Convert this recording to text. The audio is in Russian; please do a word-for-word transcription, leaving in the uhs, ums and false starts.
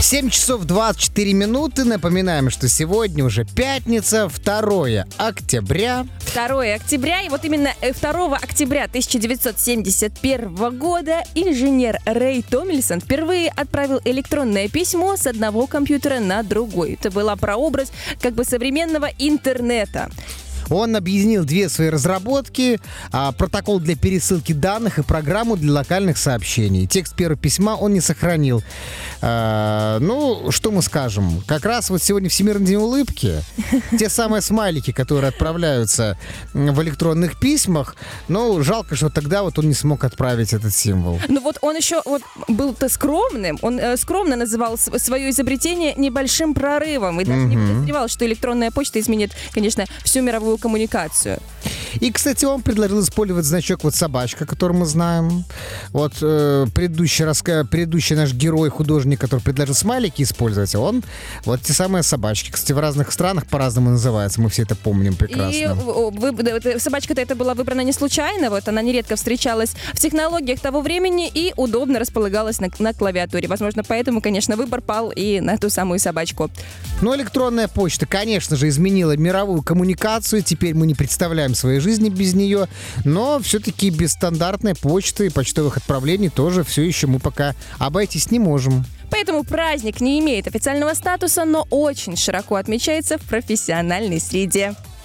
семь часов двадцать четыре минуты. Напоминаем, что сегодня уже пятница, второе октября. второе октября. И вот именно второго октября тысяча девятьсот семьдесят первого года инженер Рэй Томлинсон впервые отправил электронное письмо с одного компьютера на другой. Это был прообраз как бы современного интернета. Он объединил две свои разработки, а, протокол для пересылки данных и программу для локальных сообщений. Текст первого письма он не сохранил. А, ну, что мы скажем? Как раз вот сегодня Всемирный день улыбки. Те самые смайлики, которые отправляются в электронных письмах. Ну, жалко, что тогда вот он не смог отправить этот символ. Ну вот он еще вот был-то скромным. Он э, скромно называл с- свое изобретение небольшим прорывом. И даже не подозревал, что электронная почта изменит, конечно, всю мировую коммуникацию. И, кстати, он предложил использовать значок вот собачка, который мы знаем. Вот э, предыдущий, раска... предыдущий наш герой, художник, который предложил смайлики использовать, он вот те самые собачки. Кстати, в разных странах по-разному называются, мы все это помним прекрасно. И о, вы- да, собачка-то это была выбрана не случайно, вот она нередко встречалась в технологиях того времени и удобно располагалась на, на клавиатуре. Возможно, поэтому, конечно, выбор пал и на ту самую собачку. Но электронная почта, конечно же, изменила мировую коммуникацию. Теперь мы не представляем своей жизни без нее. Но все-таки без стандартной почты и почтовых отправлений тоже все еще мы пока обойтись не можем. Поэтому праздник не имеет официального статуса, но очень широко отмечается в профессиональной среде.